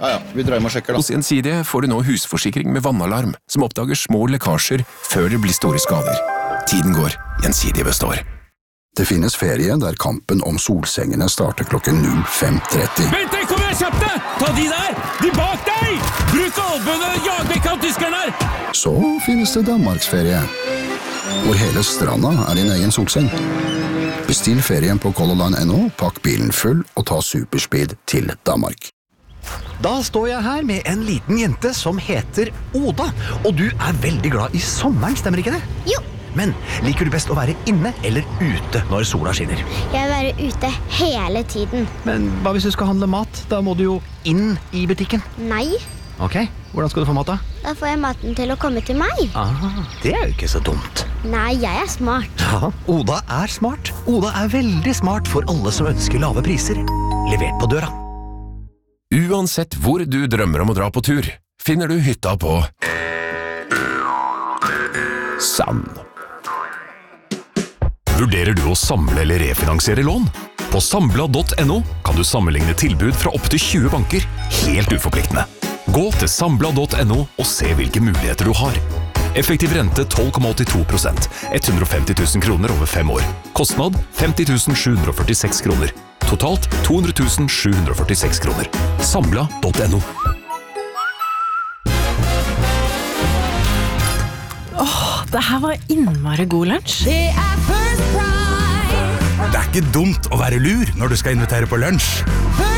Ja, vi drar hjem og sjekker da. Hos Gjensidige får du nå husforsikring med vannalarm, som oppdager små lekkasjer før det blir store skader. Tiden går, Gjensidige består. Det finnes ferie der kampen om solsengene starter klokken 05:30. Vent, kom igjen, kjapt deg! Ta de der! De bak deg! Bruk albønene, jag vekk av tyskerne her! Så finnes det Danmarksferie, hvor hele stranda er din egen solseng. Bestill ferien på colorline.no, pakk bilen full og ta superspeed til Danmark. Da står jeg her med en liten jente som heter Oda, og du er veldig glad i sommeren, stemmer ikke det? Jo. Men liker du best å være inne eller ute når sola skinner? Jeg vil være ute hele tiden. Men hva hvis du skal handle mat? Da må du jo inn i butikken. Nei. Ok, hvordan skal du få mat da? Da får jeg maten til å komme til meg. Det er jo ikke så dumt. Nei, jeg er smart. Ja, Oda er smart. Oda er veldig smart for alle som ønsker lave priser. Levert på døra. Uansett hvor du drømmer om å dra på tur, finner du hytta på Sand. Vurderer du å samle eller refinansiere lån? På Sambla.no kan du sammenligne tilbud fra opp til 20 banker, helt uforpliktende. Gå til Sambla.no og se hvilke muligheter du har. Effektiv rente 12,82%, 150 000 kroner over 5 år. Kostnad 50 746 kroner. Totalt 200 746 kroner. Sambla.no. Det her var innmari god lunsj. Det er First Price. Det er ikke dumt å være lur når du skal invitere på lunsj.